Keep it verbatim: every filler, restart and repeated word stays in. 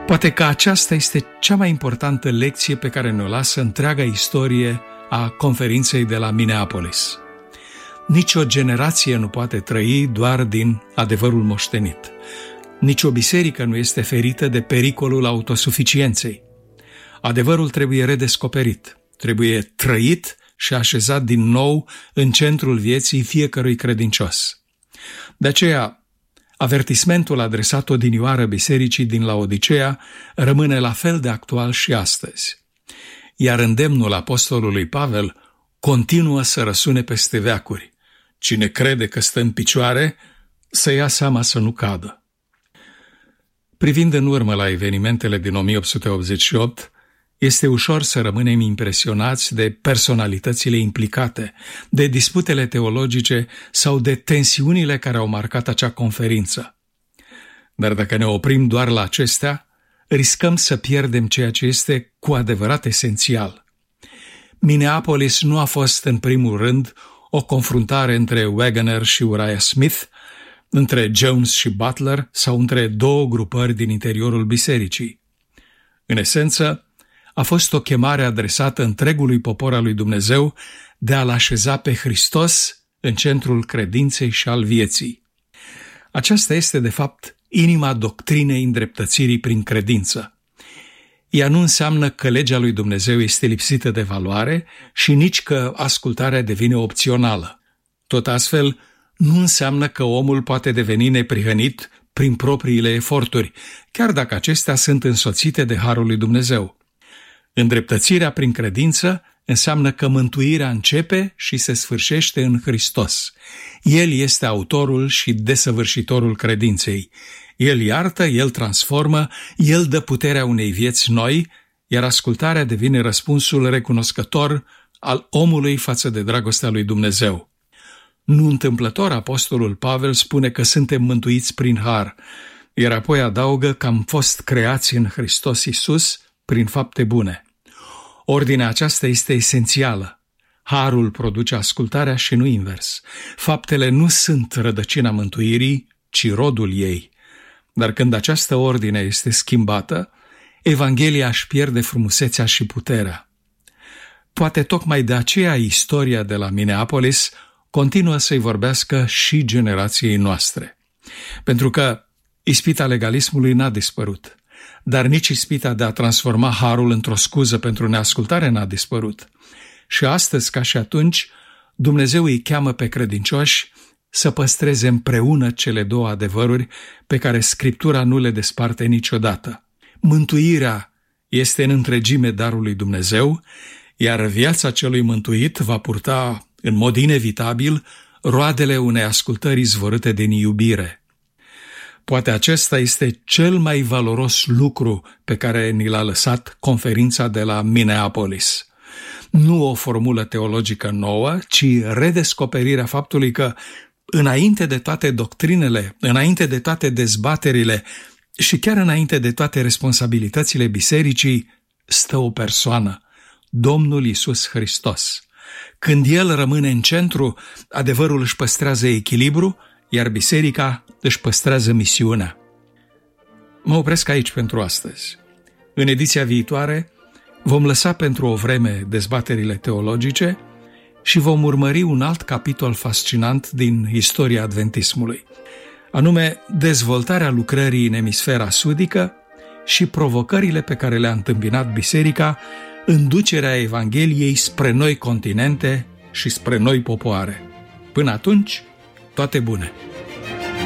Poate că aceasta este cea mai importantă lecție pe care ne-o lasă întreaga istorie a conferinței de la Minneapolis. Nici o generație nu poate trăi doar din adevărul moștenit. Nici o biserică nu este ferită de pericolul autosuficienței. Adevărul trebuie redescoperit, trebuie trăit și așezat din nou în centrul vieții fiecărui credincios. De aceea, avertismentul adresat odinioară bisericii din Laodiceea rămâne la fel de actual și astăzi. Iar îndemnul apostolului Pavel continuă să răsune peste veacuri. Cine crede că stă în picioare, să ia seama să nu cadă. Privind în urmă la evenimentele din o mie opt sute optzeci și opt, este ușor să rămânem impresionați de personalitățile implicate, de disputele teologice sau de tensiunile care au marcat acea conferință. Dar dacă ne oprim doar la acestea, riscăm să pierdem ceea ce este cu adevărat esențial. Minneapolis nu a fost în primul rând o confruntare între Waggoner și Uriah Smith, între Jones și Butler sau între două grupări din interiorul bisericii. În esență, a fost o chemare adresată întregului popor al lui Dumnezeu de a-L așeza pe Hristos în centrul credinței și al vieții. Aceasta este, de fapt, inima doctrinei îndreptățirii prin credință. Ea nu înseamnă că legea lui Dumnezeu este lipsită de valoare și nici că ascultarea devine opțională. Tot astfel, nu înseamnă că omul poate deveni neprihănit prin propriile eforturi, chiar dacă acestea sunt însoțite de harul lui Dumnezeu. Îndreptățirea prin credință înseamnă că mântuirea începe și se sfârșește în Hristos. El este autorul și desăvârșitorul credinței. El iartă, El transformă, El dă puterea unei vieți noi, iar ascultarea devine răspunsul recunoscător al omului față de dragostea lui Dumnezeu. Nu întâmplător, apostolul Pavel spune că suntem mântuiți prin har, iar apoi adaugă că am fost creați în Hristos Iisus prin fapte bune. Ordinea aceasta este esențială. Harul produce ascultarea și nu invers. Faptele nu sunt rădăcina mântuirii, ci rodul ei. Dar când această ordine este schimbată, Evanghelia își pierde frumusețea și puterea. Poate tocmai de aceea istoria de la Minneapolis continuă să-i vorbească și generației noastre. Pentru că ispita legalismului n-a dispărut, dar nici ispita de a transforma harul într-o scuză pentru neascultare n-a dispărut. Și astăzi, ca și atunci, Dumnezeu îi cheamă pe credincioși să păstreze împreună cele două adevăruri pe care Scriptura nu le desparte niciodată. Mântuirea este în întregime darul lui Dumnezeu, iar viața celui mântuit va purta în mod inevitabil roadele unei ascultări izvorâte din iubire. Poate acesta este cel mai valoros lucru pe care ni l-a lăsat conferința de la Minneapolis. Nu o formulă teologică nouă, ci redescoperirea faptului că înainte de toate doctrinele, înainte de toate dezbaterile și chiar înainte de toate responsabilitățile bisericii, stă o persoană, Domnul Iisus Hristos. Când El rămâne în centru, adevărul își păstrează echilibru, iar biserica își păstrează misiunea. Mă opresc aici pentru astăzi. În ediția viitoare vom lăsa pentru o vreme dezbaterile teologice și vom urmări un alt capitol fascinant din istoria adventismului, anume dezvoltarea lucrării în emisfera sudică și provocările pe care le-a întâmpinat biserica în ducerea Evangheliei spre noi continente și spre noi popoare. Până atunci, toate bune!